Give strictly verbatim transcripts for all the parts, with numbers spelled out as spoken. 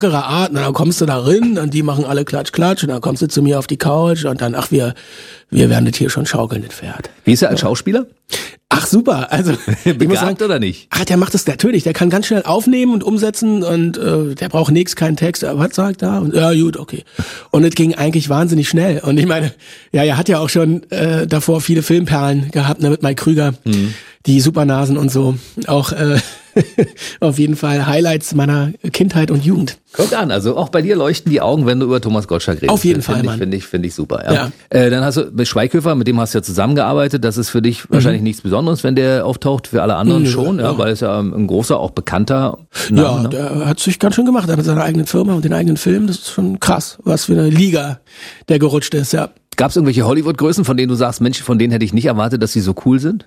Art, und dann kommst du da rein und die machen alle Klatsch, Klatsch und dann kommst du zu mir auf die Couch und dann, ach, wir, wir werden das hier schon schaukeln, das Pferd. Wie ist er als Schauspieler? Ach, super, also ich muss sagen, oder nicht? Ach, der macht das natürlich, der kann ganz schnell aufnehmen und umsetzen und äh, der braucht nichts, keinen Text, äh, was sagt er? Und, ja, gut, okay. Und es ging eigentlich wahnsinnig schnell und ich meine, ja, er hat ja auch schon äh, davor viele Filmperlen gehabt, ne, mit Mike Krüger, mhm. die Supernasen und so, auch äh, auf jeden Fall Highlights meiner Kindheit und Jugend. Guck an, also auch bei dir leuchten die Augen, wenn du über Thomas Gottschalk redest. Auf jeden Fall, Fall, Mann. Finde ich, finde ich super, ja. ja. Äh, dann hast du mit Schweighöfer, mit dem hast du ja zusammengearbeitet, das ist für dich mhm. wahrscheinlich nichts Besonderes, wenn der auftaucht, für alle anderen mhm, schon, ja, ja, weil es ja ein großer, auch bekannter Name, Ja, ne? der hat sich ganz schön gemacht, er mit seiner eigenen Firma und den eigenen Film, das ist schon krass, was für eine Liga der gerutscht ist, ja. Gab es irgendwelche Hollywood-Größen, von denen du sagst, Mensch, von denen hätte ich nicht erwartet, dass sie so cool sind?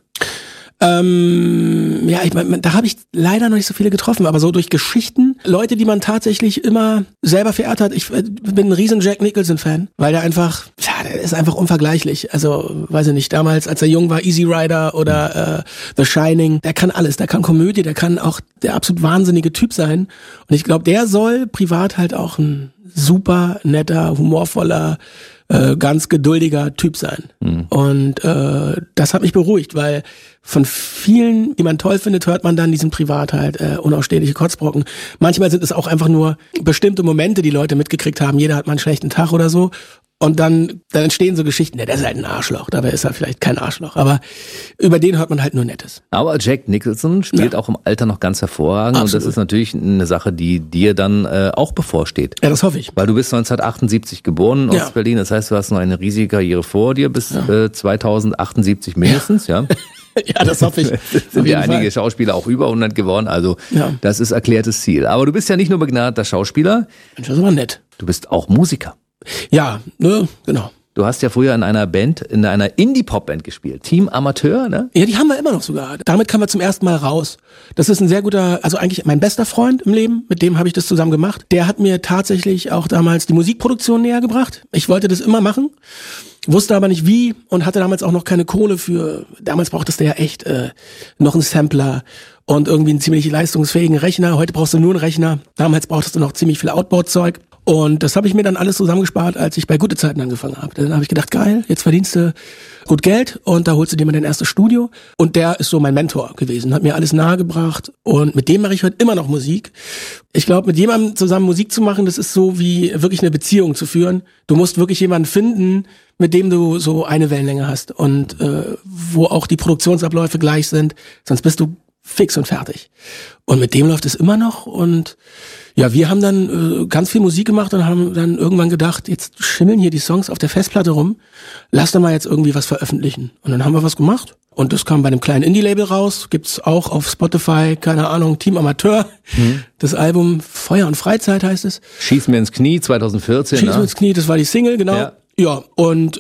Ähm, ja, ich mein, da habe ich leider noch nicht so viele getroffen, aber so durch Geschichten, Leute, die man tatsächlich immer selber verehrt hat. Ich äh, bin ein riesen Jack Nicholson-Fan, weil der einfach, ja, der ist einfach unvergleichlich. Also, weiß ich nicht, damals, als er jung war, Easy Rider oder äh, The Shining, der kann alles, der kann Komödie, der kann auch der absolut wahnsinnige Typ sein. Und ich glaube, der soll privat halt auch ein super netter, humorvoller, äh, ganz geduldiger Typ sein. Mhm. Und äh, das hat mich beruhigt, weil von vielen, die man toll findet, hört man dann diesen privat halt äh, unausstehliche Kotzbrocken. Manchmal sind es auch einfach nur bestimmte Momente, die Leute mitgekriegt haben. Jeder hat mal einen schlechten Tag oder so. Und dann, dann entstehen so Geschichten, ja, der ist halt ein Arschloch, dabei ist er vielleicht kein Arschloch, aber über den hört man halt nur Nettes. Aber Jack Nicholson spielt ja auch im Alter noch ganz hervorragend. Absolut. Und das ist natürlich eine Sache, die dir dann äh, auch bevorsteht. Ja, das hoffe ich. Weil du bist neunzehnhundertachtundsiebzig geboren aus ja. Berlin, das heißt, du hast noch eine riesige Karriere vor dir bis ja. äh, zweitausendachtundsiebzig mindestens, ja. ja. Ja, das hoffe ich. Sind ja einige Fall. Schauspieler auch über hundert geworden, also ja. das ist erklärtes Ziel. Aber du bist ja nicht nur begnadeter Schauspieler. Das ist aber nett. Du bist auch Musiker. Ja, ne, genau. Du hast ja früher in einer Band, in einer Indie-Pop-Band gespielt. Team Amateur, ne? Ja, die haben wir immer noch sogar. Damit kamen wir zum ersten Mal raus. Das ist ein sehr guter, also eigentlich mein bester Freund im Leben, mit dem habe ich das zusammen gemacht. Der hat mir tatsächlich auch damals die Musikproduktion näher gebracht. Ich wollte das immer machen, wusste aber nicht wie und hatte damals auch noch keine Kohle für, damals brauchtest du ja echt äh, noch einen Sampler und irgendwie einen ziemlich leistungsfähigen Rechner. Heute brauchst du nur einen Rechner. Damals brauchtest du noch ziemlich viel Outboard-Zeug. Und das habe ich mir dann alles zusammengespart, als ich bei Gute Zeiten angefangen habe. Dann habe ich gedacht, geil, jetzt verdienst du gut Geld und da holst du dir mal dein erstes Studio. Und der ist so mein Mentor gewesen, hat mir alles nahegebracht und mit dem mache ich heute immer noch Musik. Ich glaube, mit jemandem zusammen Musik zu machen, das ist so wie wirklich eine Beziehung zu führen. Du musst wirklich jemanden finden, mit dem du so eine Wellenlänge hast und äh, wo auch die Produktionsabläufe gleich sind, sonst bist du fix und fertig. Und mit dem läuft es immer noch und ja, wir haben dann äh, ganz viel Musik gemacht und haben dann irgendwann gedacht, jetzt schimmeln hier die Songs auf der Festplatte rum, lass doch mal jetzt irgendwie was veröffentlichen. Und dann haben wir was gemacht und das kam bei einem kleinen Indie-Label raus, gibt's auch auf Spotify, keine Ahnung, Team Amateur, mhm. das Album Feuer und Freizeit heißt es. Schieß mir ins Knie, zweitausendvierzehn. Schieß mir ins Knie, das war die Single, genau. Ja. Ja, und äh,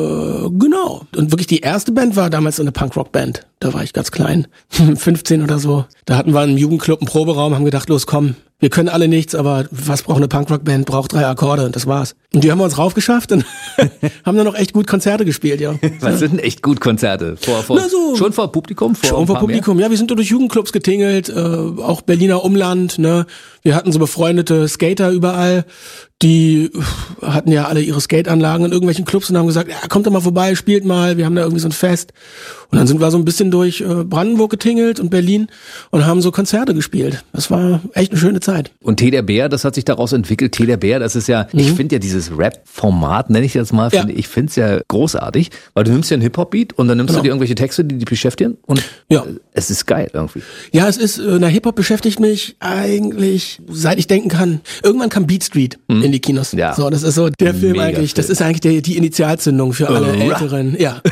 genau. Und wirklich die erste Band war damals eine Punkrock-Band. Da war ich ganz klein, fünfzehn oder so. Da hatten wir im Jugendclub einen Proberaum, haben gedacht, los komm, wir können alle nichts, aber was braucht eine Punkrock-Band? Braucht drei Akkorde und das war's. Und die haben wir uns raufgeschafft und haben dann noch echt gut Konzerte gespielt, ja. Was sind denn echt gut Konzerte? Vor, vor, so, schon vor Publikum? Vor schon vor Publikum, mehr? Ja. Wir sind durch Jugendclubs getingelt, äh, auch Berliner Umland, ne. Wir hatten so befreundete Skater überall, die hatten ja alle ihre Skateanlagen in irgendwelchen Clubs und haben gesagt, ja, kommt doch mal vorbei, spielt mal, wir haben da irgendwie so ein Fest. Und dann sind wir so ein bisschen durch äh, Brandenburg getingelt und Berlin und haben so Konzerte gespielt. Das war echt eine schöne Zeit. Und Tee der Bär, das hat sich daraus entwickelt. Tee der Bär, das ist ja, mhm. ich finde ja dieses Rap-Format, nenne ich das mal, find, ja. ich finde es ja großartig, weil du nimmst ja einen Hip-Hop-Beat und dann nimmst genau. du dir irgendwelche Texte, die dich beschäftigen und ja. es ist geil irgendwie. Ja, es ist, na, Hip-Hop beschäftigt mich eigentlich, seit ich denken kann. Irgendwann kam Beat Street mhm. in die Kinos. Ja. So, das ist so der Film Mega eigentlich, Film. Das ist eigentlich die, die Initialzündung für alle uh, Älteren. Ja.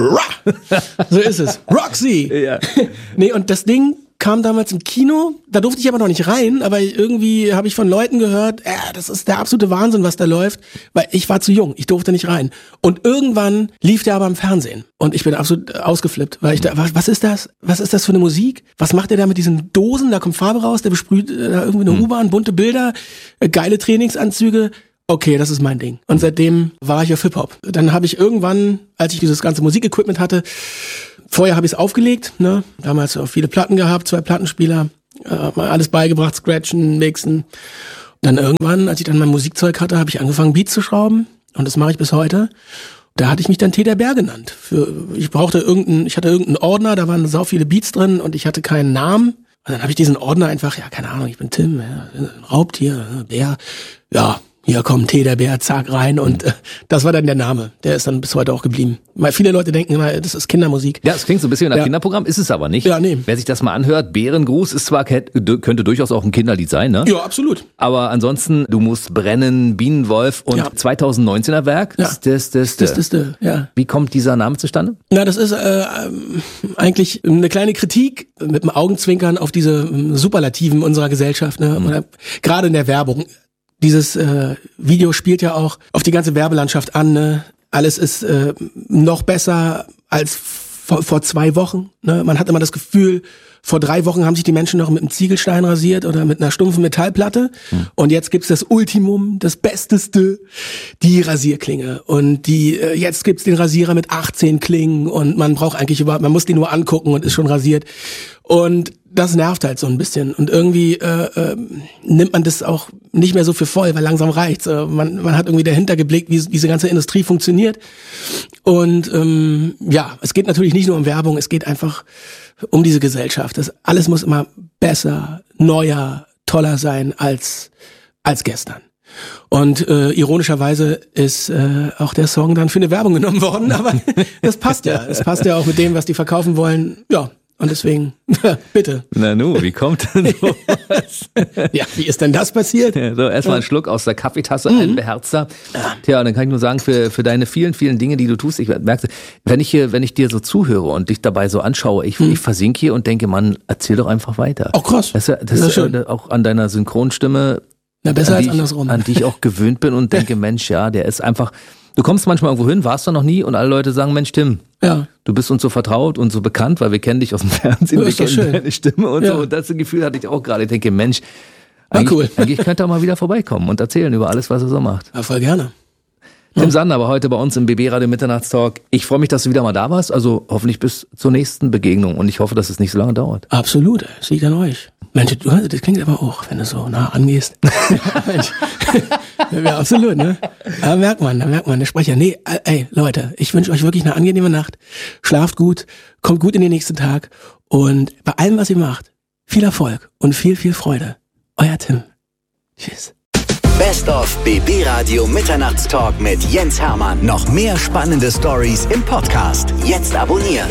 So ist es. Roxy! Ja. Nee, und das Ding kam damals im Kino, da durfte ich aber noch nicht rein, aber irgendwie habe ich von Leuten gehört, äh, das ist der absolute Wahnsinn, was da läuft, weil ich war zu jung, ich durfte nicht rein. Und irgendwann lief der aber im Fernsehen und ich bin absolut ausgeflippt, weil ich da, was, was ist das? Was ist das für eine Musik? Was macht der da mit diesen Dosen? Da kommt Farbe raus, der besprüht äh, da irgendwie eine hm. U-Bahn, bunte Bilder, äh, geile Trainingsanzüge. Okay, das ist mein Ding. Und seitdem war ich auf Hip-Hop. Dann habe ich irgendwann, als ich dieses ganze Musikequipment hatte, vorher habe ich es aufgelegt, ne? Damals auch viele Platten gehabt, zwei Plattenspieler, äh, mal alles beigebracht, scratchen, mixen. dann irgendwann, als ich dann mein Musikzeug hatte, habe ich angefangen Beats zu schrauben und das mache ich bis heute. Da hatte ich mich dann T. der Bär genannt. Für, ich brauchte irgendeinen, ich hatte irgendeinen Ordner, da waren so viele Beats drin und ich hatte keinen Namen. Und dann habe ich diesen Ordner einfach, ja, keine Ahnung, ich bin Tim, ja, Raubtier, Bär, ja, hier kommt T. der Bär, zack, rein und äh, das war dann der Name. Der ist dann bis heute auch geblieben. Weil viele Leute denken immer, das ist Kindermusik. Ja, es klingt so ein bisschen nach ja. Kinderprogramm, ist es aber nicht. Ja, nee. Wer sich das mal anhört, Bärengruß ist zwar, könnte durchaus auch ein Kinderlied sein, ne? Ja, absolut. Aber ansonsten, du musst brennen, Bienenwolf und ja. zweitausendneunzehner Werk. Ja. Das, das, das, das, das, das, ja. Wie kommt dieser Name zustande? Na, das ist äh, eigentlich eine kleine Kritik mit dem Augenzwinkern auf diese äh, Superlativen unserer Gesellschaft, ne? Mhm. Gerade in der Werbung. Dieses äh, Video spielt ja auch auf die ganze Werbelandschaft an. Ne? Alles ist äh, noch besser als vor, vor zwei Wochen. Ne? Man hat immer das Gefühl, vor drei Wochen haben sich die Menschen noch mit einem Ziegelstein rasiert oder mit einer stumpfen Metallplatte. Hm. Und jetzt gibt's das Ultimum, das Besteste, die Rasierklinge. Und die äh, jetzt gibt's den Rasierer mit achtzehn Klingen und man braucht eigentlich überhaupt, man muss die nur angucken und ist schon rasiert. Und das nervt halt so ein bisschen. Und irgendwie äh, äh, nimmt man das auch nicht mehr so für voll, weil langsam reicht's. Äh, man, man hat irgendwie dahinter geblickt, wie diese ganze Industrie funktioniert. Und ähm, ja, es geht natürlich nicht nur um Werbung, es geht einfach um diese Gesellschaft. Das alles muss immer besser, neuer, toller sein als als gestern. Und äh, ironischerweise ist äh, auch der Song dann für eine Werbung genommen worden, aber das passt ja. Das passt ja auch mit dem, was die verkaufen wollen. Ja. Und deswegen, bitte. Na nu, wie kommt denn sowas? Ja, wie ist denn das passiert? Ja, so, erstmal einen Schluck aus der Kaffeetasse, mhm. ein beherzter. Ja. Tja, dann kann ich nur sagen, für für deine vielen, vielen Dinge, die du tust, ich merke, wenn ich hier, wenn ich dir so zuhöre und dich dabei so anschaue, ich, mhm. ich versinke hier und denke, Mann, erzähl doch einfach weiter. Oh, krass. Das, das, das ist ja auch an deiner Synchronstimme, na, besser als ich, andersrum. An die ich auch gewöhnt bin und denke, Mensch, ja, der ist einfach... Du kommst manchmal irgendwo hin, warst da noch nie und alle Leute sagen, Mensch Tim, ja. du bist uns so vertraut und so bekannt, weil wir kennen dich aus dem Fernsehen, wir kennen deine Stimme und ja. so. Und das Gefühl hatte ich auch gerade. Ich denke, Mensch, eigentlich, cool. eigentlich könnte er mal wieder vorbeikommen und erzählen über alles, was er so macht. Ja, voll gerne. Tim ja. Sander war heute bei uns im B B Radio Mitternachtstalk. Ich freue mich, dass du wieder mal da warst, also hoffentlich bis zur nächsten Begegnung und ich hoffe, dass es nicht so lange dauert. Absolut, es liegt an euch. Mensch, du, das klingt aber auch, wenn du so nah angehst. Mensch. Ja, absolut, ne? Da merkt man, da merkt man, der Sprecher. Nee, ey, Leute, ich wünsche euch wirklich eine angenehme Nacht. Schlaft gut, kommt gut in den nächsten Tag und bei allem, was ihr macht, viel Erfolg und viel, viel Freude. Euer Tim. Tschüss. Best of B B Radio Mitternachtstalk mit Jens Hermann. Noch mehr spannende Stories im Podcast. Jetzt abonnieren.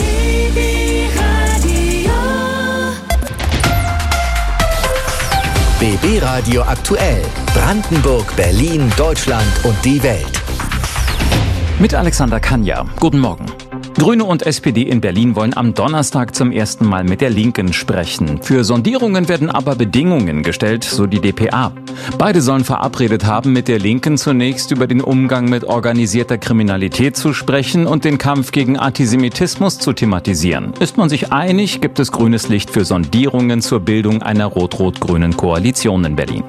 B B Radio aktuell. Brandenburg, Berlin, Deutschland und die Welt. Mit Alexander Kanja. Guten Morgen. Grüne und S P D in Berlin wollen am Donnerstag zum ersten Mal mit der Linken sprechen. Für Sondierungen werden aber Bedingungen gestellt, so die d p a. Beide sollen verabredet haben, mit der Linken zunächst über den Umgang mit organisierter Kriminalität zu sprechen und den Kampf gegen Antisemitismus zu thematisieren. Ist man sich einig, gibt es grünes Licht für Sondierungen zur Bildung einer rot-rot-grünen Koalition in Berlin.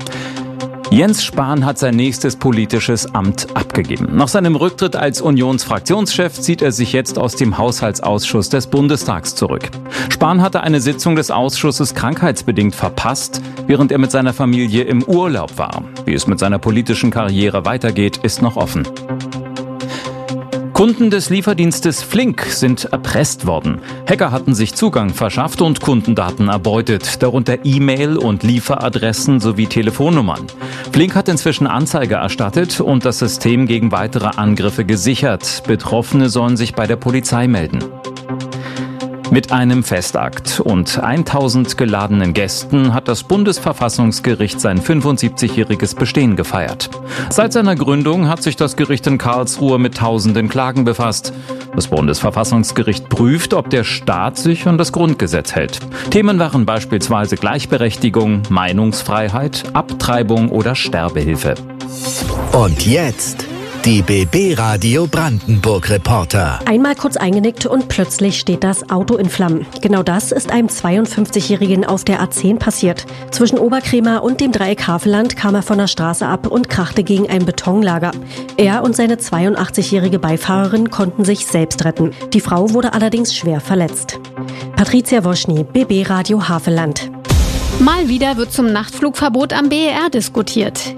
Jens Spahn hat sein nächstes politisches Amt abgegeben. Nach seinem Rücktritt als Unionsfraktionschef zieht er sich jetzt aus dem Haushaltsausschuss des Bundestags zurück. Spahn hatte eine Sitzung des Ausschusses krankheitsbedingt verpasst, während er mit seiner Familie im Urlaub war. Wie es mit seiner politischen Karriere weitergeht, ist noch offen. Kunden des Lieferdienstes Flink sind erpresst worden. Hacker hatten sich Zugang verschafft und Kundendaten erbeutet, darunter E-Mail- und Lieferadressen sowie Telefonnummern. Flink hat inzwischen Anzeige erstattet und das System gegen weitere Angriffe gesichert. Betroffene sollen sich bei der Polizei melden. Mit einem Festakt und tausend geladenen Gästen hat das Bundesverfassungsgericht sein fünfundsiebzigjähriges Bestehen gefeiert. Seit seiner Gründung hat sich das Gericht in Karlsruhe mit tausenden Klagen befasst. Das Bundesverfassungsgericht prüft, ob der Staat sich an das Grundgesetz hält. Themen waren beispielsweise Gleichberechtigung, Meinungsfreiheit, Abtreibung oder Sterbehilfe. Und jetzt die B B Radio Brandenburg Reporter. Einmal kurz eingenickt und plötzlich steht das Auto in Flammen. Genau das ist einem zweiundfünfzigjährigen auf der A zehn passiert. Zwischen Oberkremer und dem Dreieck Havelland kam er von der Straße ab und krachte gegen ein Betonlager. Er und seine zweiundachtzigjährige Beifahrerin konnten sich selbst retten. Die Frau wurde allerdings schwer verletzt. Patricia Woschny, B B Radio Havelland. Mal wieder wird zum Nachtflugverbot am B E R diskutiert.